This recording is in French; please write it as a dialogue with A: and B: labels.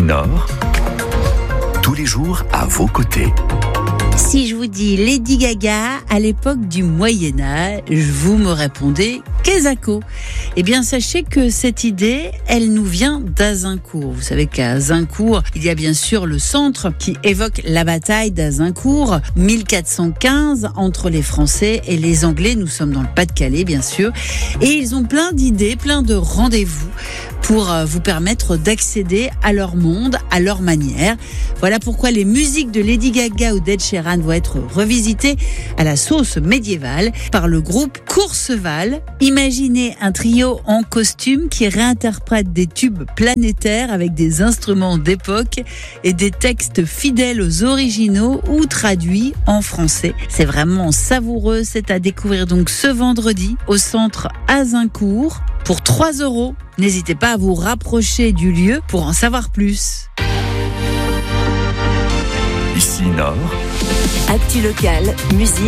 A: Nord, tous les jours à vos côtés.
B: Si je vous dis Lady Gaga à l'époque du Moyen-Âge, vous me répondez Quesaco. Eh bien, sachez que cette idée, elle nous vient d'Azincourt. Vous savez qu'à Azincourt, il y a bien sûr le centre qui évoque la bataille d'Azincourt, 1415, entre les Français et les Anglais. Nous sommes dans le Pas-de-Calais, bien sûr. Et ils ont plein d'idées, plein de rendez-vous pour vous permettre d'accéder à leur monde, à leur manière. Voilà pourquoi les musiques de Lady Gaga ou d'Ed Sheeran vont être revisitées à la sauce médiévale par le groupe Courseval. Imaginez un trio en costume qui réinterprète des tubes planétaires avec des instruments d'époque et des textes fidèles aux originaux ou traduits en français. C'est vraiment savoureux, c'est à découvrir donc ce vendredi au centre Azincourt pour 3 €. N'hésitez pas à vous rapprocher du lieu pour en savoir plus.
A: Ici Nord.
C: Actu locale, musique.